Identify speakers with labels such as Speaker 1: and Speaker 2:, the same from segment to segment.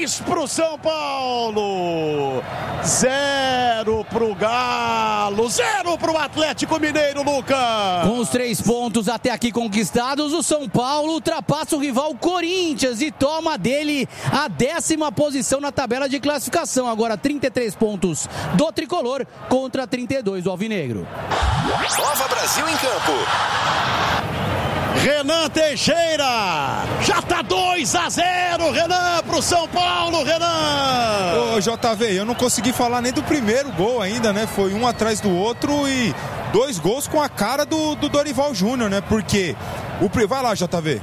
Speaker 1: 2 pro São Paulo, 0 pro Galo, 0 pro Atlético Mineiro, Lucas.
Speaker 2: Com os 3 pontos até aqui conquistados, o São Paulo ultrapassa o rival Corinthians e toma dele a 10ª posição na tabela de classificação. Agora 33 pontos do Tricolor contra 32 do Alvinegro.
Speaker 3: Nova Brasil em campo.
Speaker 1: Renan Teixeira, já tá 2-0, Renan, pro São Paulo, Renan.
Speaker 4: Ô JV, eu não consegui falar nem do primeiro gol ainda, né? Foi um atrás do outro e 2 gols com a cara do Dorival Júnior, né? Porque vai lá, JV.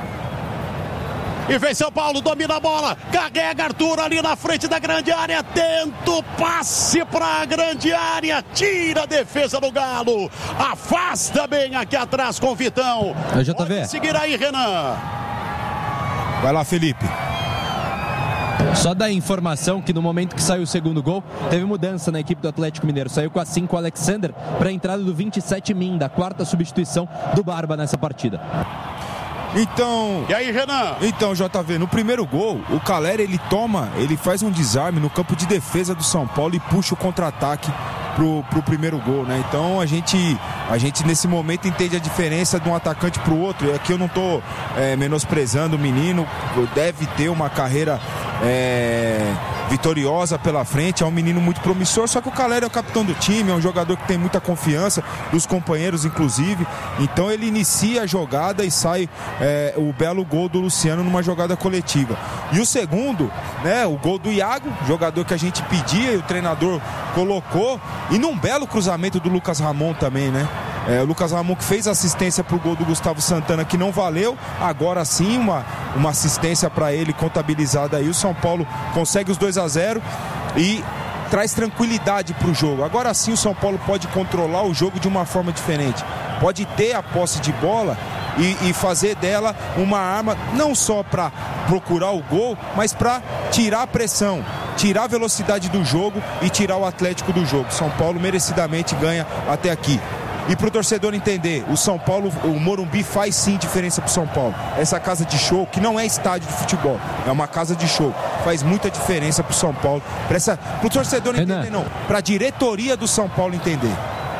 Speaker 1: E vem São Paulo, domina a bola, carrega Arthur ali na frente da grande área, tenta o passe pra grande área, tira a defesa do Galo, afasta bem aqui atrás com o Vitão. Pode seguir aí, Renan.
Speaker 4: Vai lá, Felipe.
Speaker 5: Só da informação que no momento que saiu o segundo gol, teve mudança na equipe do Atlético Mineiro. Saiu com a 5 o Alexander para a entrada do 27 Minda, a 4ª substituição do Barba nessa partida.
Speaker 4: Então...
Speaker 1: E aí, Renan?
Speaker 4: Então, JV, no primeiro gol, o Calera, ele faz um desarme no campo de defesa do São Paulo e puxa o contra-ataque pro primeiro gol, né? Então a gente nesse momento entende a diferença de um atacante pro outro. E aqui eu não tô menosprezando o menino, deve ter uma carreira vitoriosa pela frente, é um menino muito promissor, só que o Calera é o capitão do time, é um jogador que tem muita confiança dos companheiros, inclusive, então ele inicia a jogada e sai o belo gol do Luciano numa jogada coletiva. E o segundo, né, o gol do Iago, jogador que a gente pedia e o treinador colocou, e num belo cruzamento do Lucas Ramon também, né? O Lucas Ramon que fez assistência pro gol do Gustavo Santana, que não valeu, agora sim uma assistência para ele contabilizada aí. O São Paulo consegue os 2-0 e traz tranquilidade pro jogo. Agora sim o São Paulo pode controlar o jogo de uma forma diferente, pode ter a posse de bola e fazer dela uma arma não só para procurar o gol, mas para tirar a pressão, tirar a velocidade do jogo e tirar o Atlético do jogo. São Paulo merecidamente ganha até aqui. E para o torcedor entender, o São Paulo, o Morumbi faz sim diferença para o São Paulo. Essa casa de show, que não é estádio de futebol, é uma casa de show, faz muita diferença para o São Paulo. Para o torcedor entender, não, para a diretoria do São Paulo entender.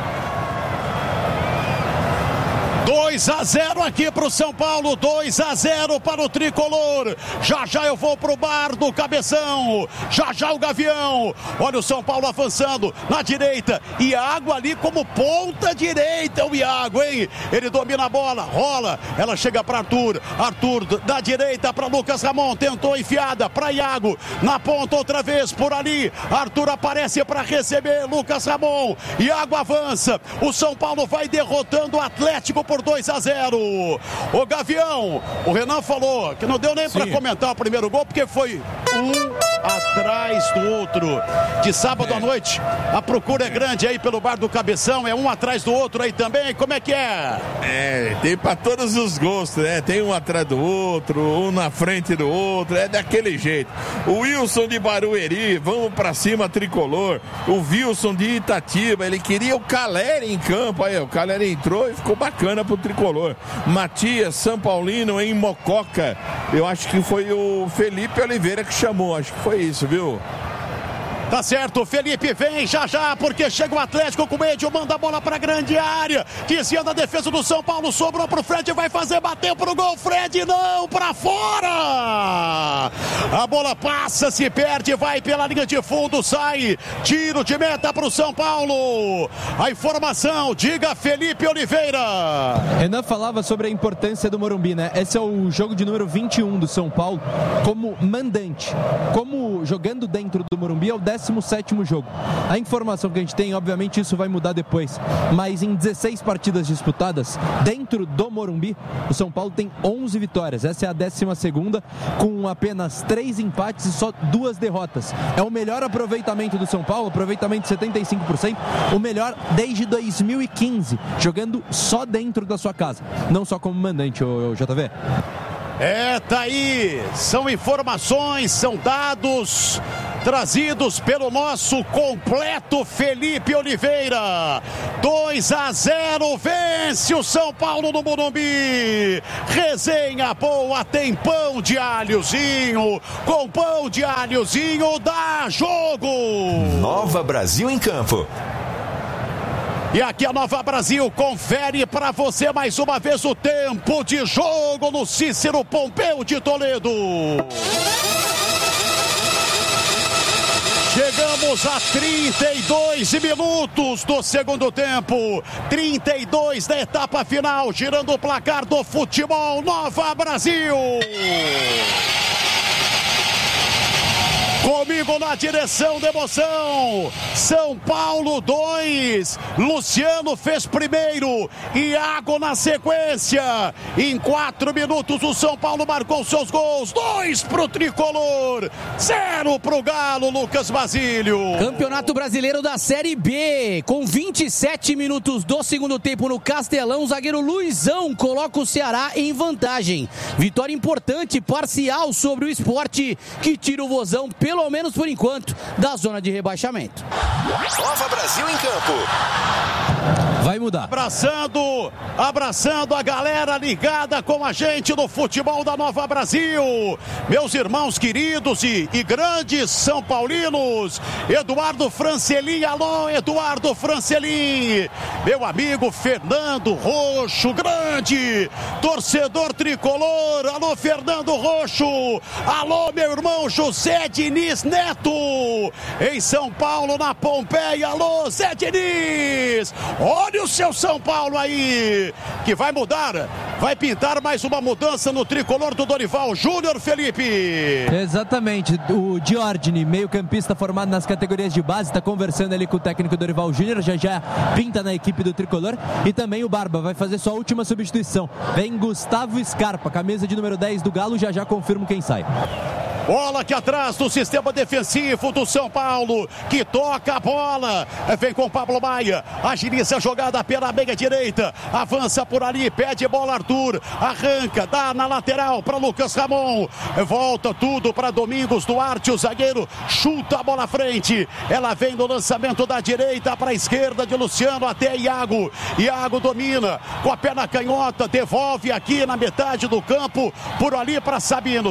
Speaker 1: 2-0 aqui pro São Paulo, 2-0 para o Tricolor. Já eu vou pro bar do Cabeção, já o Gavião. Olha o São Paulo avançando na direita, Iago ali como ponta direita, o Iago, hein? Ele domina a bola, rola, ela chega para Arthur da direita para Lucas Ramon, tentou enfiada para Iago, na ponta outra vez por ali, Arthur aparece para receber Lucas Ramon, Iago avança, o São Paulo vai derrotando o Atlético por 2-0. O Gavião, o Renan falou que não deu nem para comentar o primeiro gol, porque foi um atrás do outro. De sábado à noite, a procura é grande aí pelo bar do Cabeção, é um atrás do outro aí também, como é que é?
Speaker 6: Tem para todos os gostos, né? Tem um atrás do outro, um na frente do outro, é daquele jeito. O Wilson de Barueri, vamos para cima, Tricolor. O Wilson de Itatiba, ele queria o Calera em campo, aí o Calera entrou e ficou bacana pro Tricolor. Matias, São Paulino em Mococa, eu acho que foi o Felipe Oliveira que chamou, acho que foi isso, viu?
Speaker 1: Tá certo, Felipe vem já, porque chega o Atlético com o Edil, manda a bola pra grande área, desviando a defesa do São Paulo, sobrou pro Fred, vai fazer, bateu pro gol, Fred não, pra fora! A bola passa, se perde, vai pela linha de fundo, sai, tiro de meta pro São Paulo. A informação, diga Felipe Oliveira.
Speaker 5: Renan falava sobre a importância do Morumbi, né? Esse é o jogo de número 21 do São Paulo como mandante, como jogando dentro do Morumbi é o 17º jogo. A informação que a gente tem, obviamente isso vai mudar depois, mas em 16 partidas disputadas dentro do Morumbi, o São Paulo tem 11 vitórias, essa é a 12ª, com apenas 3 empates e só 2 derrotas. É o melhor aproveitamento do São Paulo, aproveitamento de 75%, o melhor desde 2015, jogando só dentro da sua casa, não só como mandante, o JV.
Speaker 1: Tá aí, são informações, são dados trazidos pelo nosso completo Felipe Oliveira. 2-0, vence o São Paulo no Morumbi. Resenha boa, tem pão de alhozinho. Com pão de alhozinho dá jogo.
Speaker 3: Nova Brasil em campo.
Speaker 1: E aqui a Nova Brasil confere para você mais uma vez o tempo de jogo no Cícero Pompeu de Toledo. Chegamos a 32 minutos do segundo tempo, 32 da etapa final, girando o placar do futebol Nova Brasil. Comigo na direção da emoção, São Paulo 2, Luciano fez primeiro, Iago na sequência. Em 4 minutos o São Paulo marcou seus gols, 2 pro Tricolor, 0 pro Galo, Lucas Basílio.
Speaker 2: Campeonato Brasileiro da Série B, com 27 minutos do segundo tempo no Castelão, o zagueiro Luizão coloca o Ceará em vantagem. Vitória importante, parcial sobre o Sport, que tira o Vozão, pelo menos por enquanto, da zona de rebaixamento.
Speaker 3: Nova Brasil em campo.
Speaker 2: Vai mudar.
Speaker 1: Abraçando a galera ligada com a gente no futebol da Nova Brasil. Meus irmãos queridos e grandes São Paulinos. Eduardo Francelin, alô Eduardo Francelin. Meu amigo Fernando Roxo, grande torcedor tricolor. Alô Fernando Roxo. Alô meu irmão José Diniz Neto. Em São Paulo, na Pompeia. Alô Zé Diniz. Olha o seu São Paulo aí, que vai mudar, vai pintar mais uma mudança no tricolor do Dorival Júnior, Felipe.
Speaker 5: Exatamente, o Diordini, meio campista formado nas categorias de base, está conversando ali com o técnico Dorival Júnior, já pinta na equipe do tricolor, e também o Barba vai fazer sua última substituição. Vem Gustavo Scarpa, camisa de número 10 do Galo, já confirmo quem sai.
Speaker 1: Bola aqui atrás do sistema defensivo do São Paulo, que toca a bola, vem com Pablo Maia, agiliza a jogada pela meia direita, avança por ali, pede bola Arthur, arranca, dá na lateral para Lucas Ramon, volta tudo para Domingos Duarte, o zagueiro chuta a bola à frente, ela vem no lançamento da direita para a esquerda de Luciano até Iago domina com a perna canhota, devolve aqui na metade do campo, por ali para Sabino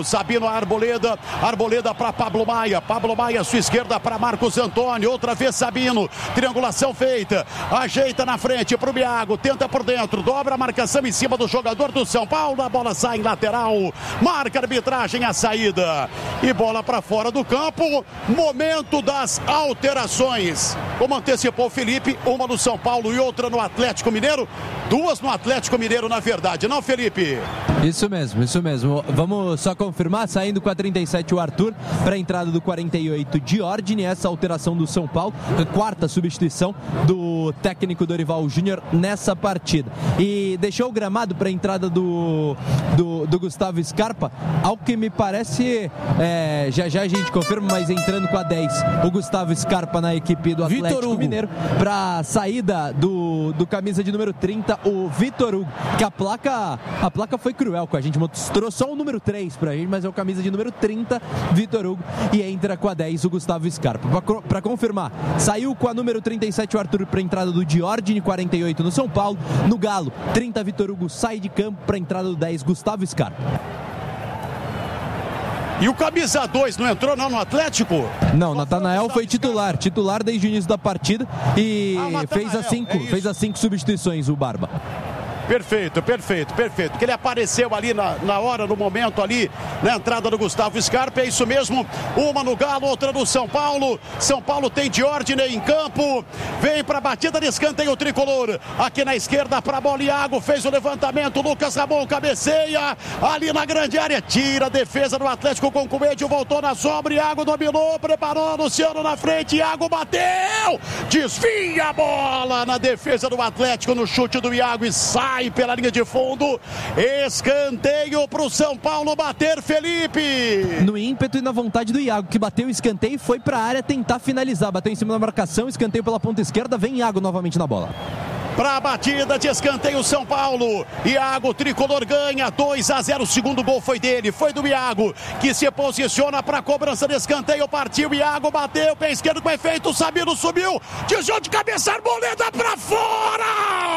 Speaker 1: Arboleda para Pablo Maia, sua esquerda para Marcos Antônio, outra vez Sabino, triangulação feita, ajeita na frente para o Iago, tenta por dentro, dobra a marcação em cima do jogador do São Paulo, a bola sai em lateral, marca a arbitragem a saída, e bola para fora do campo, momento das alterações, como antecipou o Felipe, uma no São Paulo e outra no Atlético Mineiro, 2 no Atlético Mineiro na verdade, não Felipe?
Speaker 5: Isso mesmo, vamos só confirmar, saindo com a 37 o Arthur, para a entrada do 48 Diordini, essa alteração do São Paulo, a 4ª substituição do técnico Dorival Júnior nessa partida, e deixou o gramado para a entrada do Gustavo Scarpa, ao que me parece, já a gente confirma, mas entrando com a 10 o Gustavo Scarpa na equipe do Atlético Mineiro, para a saída do camisa de número 30, o Vitor Hugo, que a placa foi cruel com a gente, mostrou só o número 3 pra gente, mas é o camisa de número 30, Vitor Hugo, e entra com a 10 o Gustavo Scarpa. Para confirmar, saiu com a número 37 o Arthur para a entrada do Diordini, 48 no São Paulo. No Galo, 30 Vitor Hugo sai de campo para a entrada do 10 Gustavo Scarpa.
Speaker 1: E o camisa 2 não entrou não no Atlético?
Speaker 5: Não, Natanael foi titular desde o início da partida e fez as 5 substituições o Barba.
Speaker 1: Perfeito. Que ele apareceu ali na hora, no momento ali, na entrada do Gustavo Scarpa. É isso mesmo. Uma no Galo, outra no São Paulo. São Paulo tem Diordini em campo. Vem para a batida de escanteio o tricolor. Aqui na esquerda para a bola. Iago fez o levantamento. Lucas Ramon cabeceia. Ali na grande área. Tira a defesa do Atlético com Coelho. Voltou na sobra. Iago dominou. Preparou. Luciano na frente. Iago bateu. Desvia a bola na defesa do Atlético. No chute do Iago e sai pela linha de fundo, escanteio para o São Paulo bater, Felipe.
Speaker 5: No ímpeto e na vontade do Iago, que bateu o escanteio e foi para a área tentar finalizar, bateu em cima da marcação, escanteio pela ponta esquerda, vem Iago novamente na bola.
Speaker 1: para a batida de escanteio São Paulo. Iago, tricolor, ganha 2-0. O segundo gol foi dele, foi do Iago, que se posiciona para a cobrança de escanteio. Partiu, Iago bateu, pé esquerdo com efeito, Sabino subiu, desviou de cabeça, Arboleda para fora!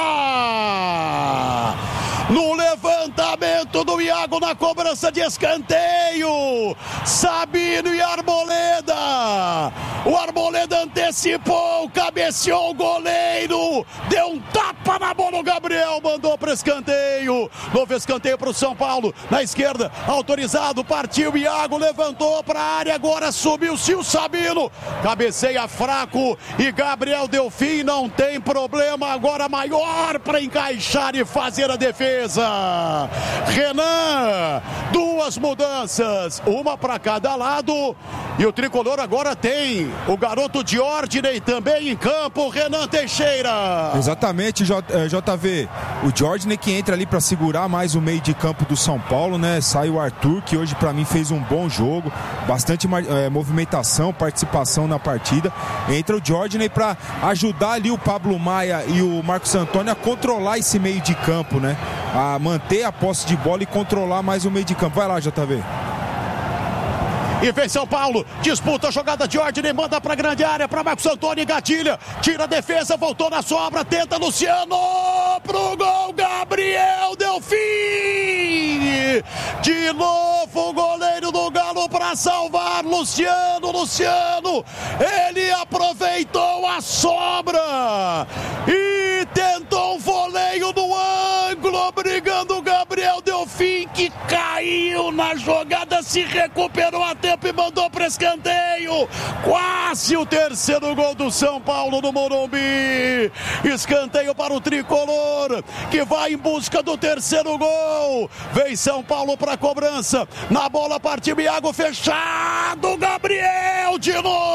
Speaker 1: No levantamento do Iago na cobrança de escanteio, Sabino e Arboleda. O Arboleda antecipou, cabeceou o goleiro, deu um tapa na bola, o Gabriel mandou para escanteio. Novo escanteio para o São Paulo, na esquerda, autorizado, partiu, Iago levantou para a área, agora subiu-se o Sabino, cabeceia fraco e Gabriel Delfim não tem problema, agora maior para encaixar e fazer a defesa. Renan, duas mudanças, uma para cada lado, e o tricolor agora tem o garoto Diordiney também em campo, Renan Teixeira.
Speaker 4: Exatamente, JV, o Diordiney que entra ali para segurar mais o meio de campo do São Paulo, né? Sai o Arthur, que hoje para mim fez um bom jogo, bastante movimentação, participação na partida. Entra o Diordiney para ajudar ali o Pablo Maia e o Marcos Antônio a controlar esse meio de campo, né? A manter a posse de bola e controlar mais o meio de campo. Vai lá, JV.
Speaker 1: E vem São Paulo, disputa a jogada de ordem, manda para grande área, para Marcos Antônio, gatilha, tira a defesa, voltou na sobra, tenta Luciano, pro gol, Gabriel Delfim! De novo o goleiro do Galo para salvar, Luciano, ele aproveitou a sobra e tentou um voleio no ângulo, obrigando o Gabriel Delfim, que caiu na jogada, se recuperou a tempo e mandou para escanteio. Quase o terceiro gol do São Paulo no Morumbi. Escanteio para o tricolor, que vai em busca do terceiro gol. Vem São Paulo para a cobrança. Na bola partiu Iago, fechado. Gabriel de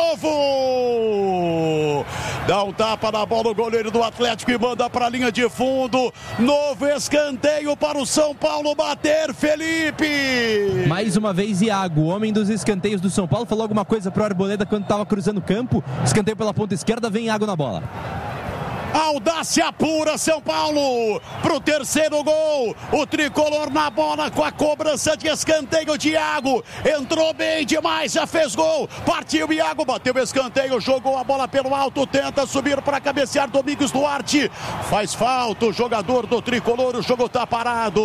Speaker 1: novo. Dá um tapa na bola o goleiro do Atlético e manda para a linha de fundo. Novo escanteio para o São Paulo bater, Felipe.
Speaker 5: Mais uma vez Iago, homem dos escanteios do São Paulo, falou alguma coisa pro Arboleda quando estava cruzando o campo. Escanteio pela ponta esquerda, vem Iago na bola.
Speaker 1: Audácia pura, São Paulo pro terceiro gol. O tricolor na bola com a cobrança de escanteio de Iago. Entrou bem demais, já fez gol. Partiu Iago, bateu o escanteio, jogou a bola pelo alto, tenta subir para cabecear Domingos Duarte. Faz falta o jogador do tricolor, o jogo tá parado.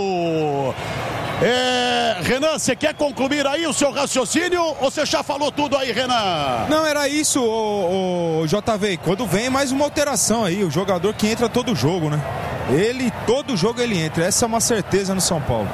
Speaker 1: Renan, você quer concluir aí o seu raciocínio ou você já falou tudo aí, Renan?
Speaker 4: Não, era isso, o JV. Quando vem mais uma alteração aí, o jogador que entra todo jogo, né? Todo jogo ele entra, essa é uma certeza no São Paulo.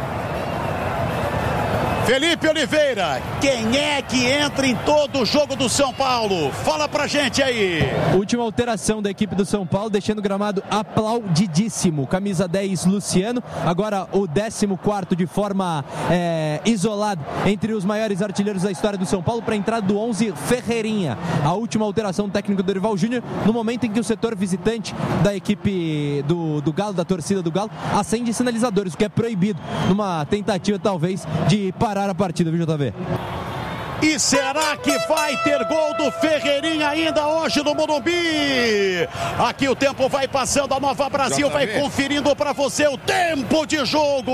Speaker 1: Felipe Oliveira, quem é que entra em todo o jogo do São Paulo? Fala pra gente aí.
Speaker 5: Última alteração da equipe do São Paulo, deixando o gramado aplaudidíssimo. Camisa 10, Luciano. Agora o 14º de forma isolada entre os maiores artilheiros da história do São Paulo, para a entrada do 11, Ferreirinha. A última alteração do técnico Dorival Júnior, no momento em que o setor visitante da equipe do Galo, da torcida do Galo, acende sinalizadores, o que é proibido, numa tentativa talvez de parar a partida, viu, JV?
Speaker 1: E será que vai ter gol do Ferreirinha ainda hoje no Morumbi? Aqui o tempo vai passando, a Nova Brasil vai conferindo para você o tempo de jogo.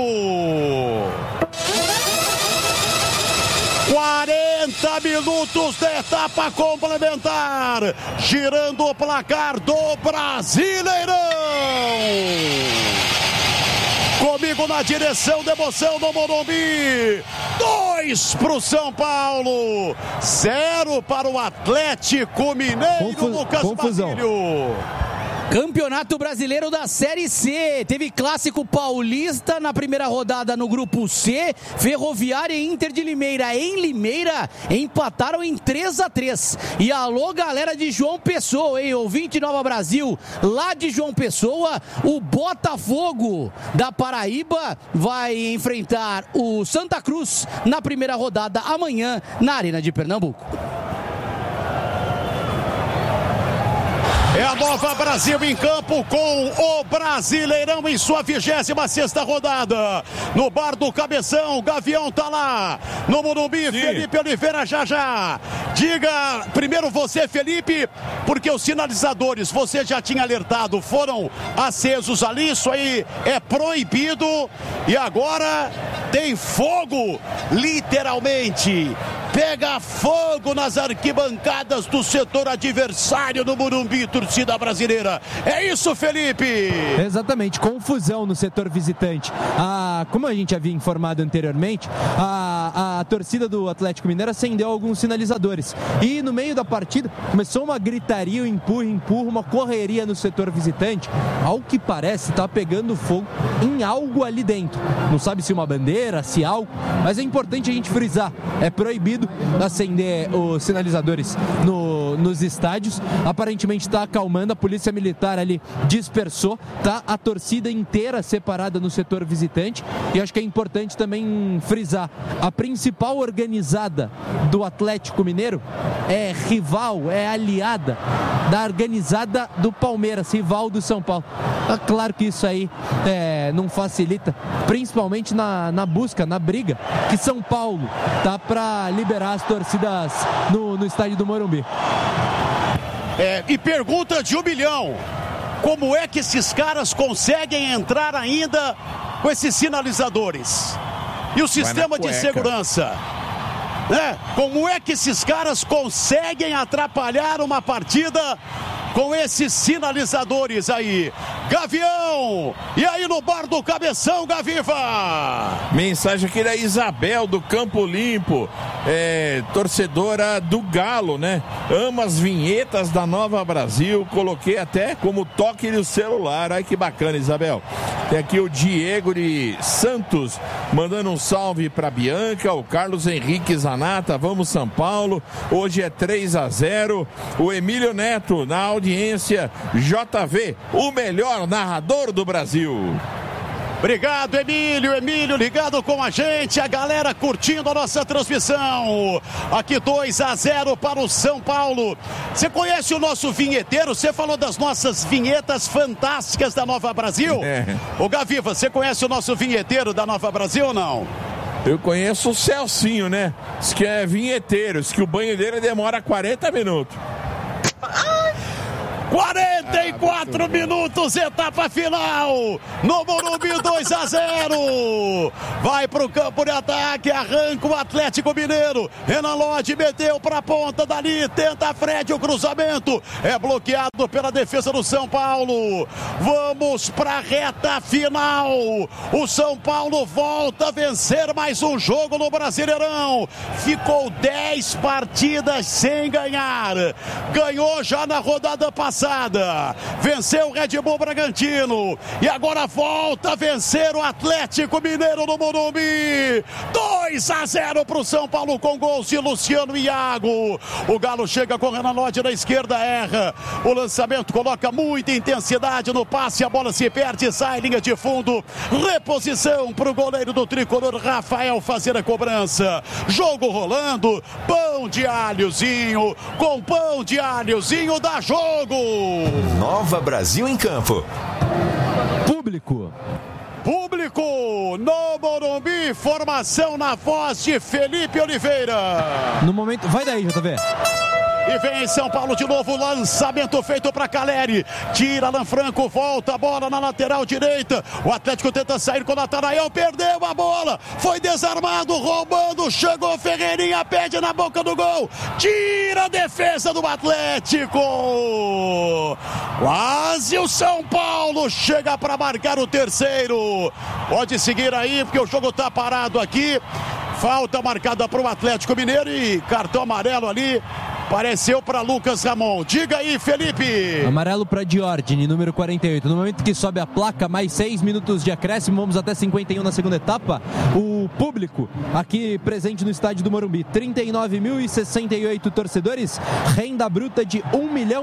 Speaker 1: 40 minutos da etapa complementar, girando o placar do Brasileirão. Comigo na direção da emoção do Morumbi. 2 para o São Paulo, 0 para o Atlético Mineiro. Lucas Basílio.
Speaker 2: Campeonato Brasileiro da Série C. Teve Clássico Paulista na primeira rodada no Grupo C. Ferroviária e Inter de Limeira. Em Limeira, empataram em 3-3. E alô, galera de João Pessoa, hein? Ouvinte Nova Brasil, lá de João Pessoa, o Botafogo da Paraíba vai enfrentar o Santa Cruz na primeira rodada amanhã na Arena de Pernambuco.
Speaker 1: É a Nova Brasil em campo com o Brasileirão em sua 26ª rodada. No bar do Cabeção, o Gavião tá lá. No Morumbi, sim. Felipe Oliveira já. Diga primeiro você, Felipe, porque os sinalizadores, você já tinha alertado, foram acesos ali, isso aí é proibido. E agora tem fogo, literalmente. Pega fogo nas arquibancadas do setor adversário no Morumbi, torcida brasileira. É isso, Felipe?
Speaker 5: Exatamente, confusão no setor visitante. Como a gente havia informado anteriormente, a torcida do Atlético Mineiro acendeu alguns sinalizadores. E no meio da partida começou uma gritaria, um empurra, uma correria no setor visitante. Ao que parece, está pegando fogo em algo ali dentro. Não sabe se uma bandeira, se algo, mas é importante a gente frisar. É proibido acender os sinalizadores nos estádios. Aparentemente está acalmando, a polícia militar ali dispersou, tá a torcida inteira separada no setor visitante. E acho que é importante também frisar, a principal organizada do Atlético Mineiro é rival, é aliada da organizada do Palmeiras, rival do São Paulo. É claro que isso aí não facilita, principalmente na busca, na briga que São Paulo tá para liberar as torcidas no estádio do Morumbi.
Speaker 1: E pergunta de 1 milhão: como é que esses caras conseguem entrar ainda com esses sinalizadores? E o sistema de segurança? Como é que esses caras conseguem atrapalhar uma partida com esses sinalizadores aí? Gavião! E aí no bar do Cabeção, Gaviva?
Speaker 6: Mensagem aqui da Isabel, do Campo Limpo, torcedora do Galo, né? Ama as vinhetas da Nova Brasil, coloquei até como toque no celular. Ai, que bacana, Isabel. Tem aqui o Diego de Santos mandando um salve pra Bianca, o Carlos Henrique Zanata, vamos São Paulo, hoje é 3-0, o Emílio Neto na audiência, JV, o melhor narrador do Brasil.
Speaker 1: Obrigado, Emílio ligado com a gente, a galera curtindo a nossa transmissão. Aqui 2-0 para o São Paulo. Você conhece o nosso vinheteiro? Você falou das nossas vinhetas fantásticas da Nova Brasil? Ô Gaviva, você conhece o nosso vinheteiro da Nova Brasil ou não?
Speaker 6: Eu conheço o Celcinho, né? Diz que é vinheteiro, diz que o banho dele demora 40 minutos.
Speaker 1: 44 minutos, etapa final. No Morumbi, 2-0. Vai pro campo de ataque, arranca o Atlético Mineiro. Renan Lodge meteu pra ponta dali, tenta Fred o cruzamento. É bloqueado pela defesa do São Paulo. Vamos pra reta final. O São Paulo volta a vencer mais um jogo no Brasileirão. Ficou 10 partidas sem ganhar. Ganhou já na rodada passada. Venceu o Red Bull Bragantino e agora volta a vencer o Atlético Mineiro no Morumbi. 2-0 para o São Paulo com gols de Luciano e Iago. O Galo chega com o Renan Lodge na esquerda, erra. O lançamento coloca muita intensidade no passe, a bola se perde, sai linha de fundo. Reposição para o goleiro do tricolor Rafael fazer a cobrança. Jogo rolando, pão de alhozinho, com pão de alhozinho dá jogo.
Speaker 3: Nova Brasil em campo.
Speaker 1: Público no Morumbi, formação na voz de Felipe Oliveira.
Speaker 5: No momento, vai daí, JV.
Speaker 1: E vem São Paulo de novo, lançamento feito para Caleri, tira Alan Franco, volta a bola na lateral direita, o Atlético tenta sair com o Natanael, perdeu a bola, foi desarmado, roubando, chegou Ferreirinha, pede na boca do gol, tira a defesa do Atlético, quase o São Paulo chega para marcar o terceiro. Pode seguir aí porque o jogo tá parado aqui, falta marcada para o Atlético Mineiro e cartão amarelo ali. Apareceu para Lucas Ramon. Diga aí, Felipe.
Speaker 5: Amarelo para Diordini, número 48. No momento que sobe a placa, mais 6 minutos de acréscimo, vamos até 51 na segunda etapa. O público aqui presente no estádio do Morumbi, 39.068 torcedores, renda bruta de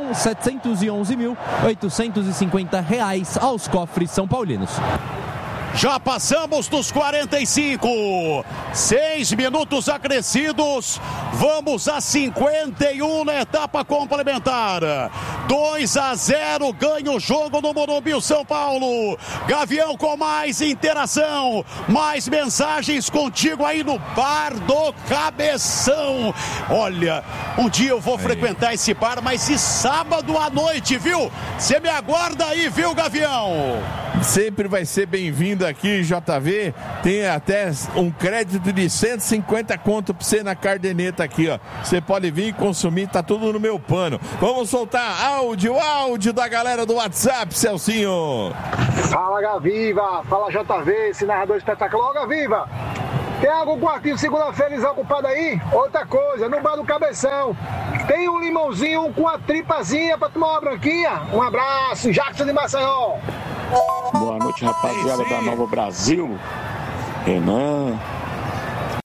Speaker 5: R$1.711.850 aos cofres são paulinos.
Speaker 1: Já passamos dos 45. 6 minutos acrescidos. Vamos a 51 na etapa complementar. 2-0, ganha o jogo no Morumbi, o São Paulo. Gavião com mais interação, mais mensagens contigo aí no Bar do Cabeção. Olha, um dia eu vou frequentar esse bar, mas de sábado à noite, viu? Você me aguarda aí, viu, Gavião?
Speaker 6: Sempre vai ser bem-vindo aqui, JV. Tem até um crédito de 150 conto pra você na Cardeneta aqui, ó. Você pode vir e consumir, tá tudo no meu pano. Vamos soltar áudio da galera do WhatsApp, Celcinho.
Speaker 7: Fala, Gaviva. Fala, JV, esse narrador espetacular. Ô, Gaviva, tem algum quartinho segunda-feira desocupado aí? Outra coisa, no Bar do Cabeção, tem um limãozinho com a tripazinha pra tomar uma branquinha? Um abraço, Jackson de Maceió.
Speaker 8: Boa noite, rapaziada da Nova Brasil. Renan,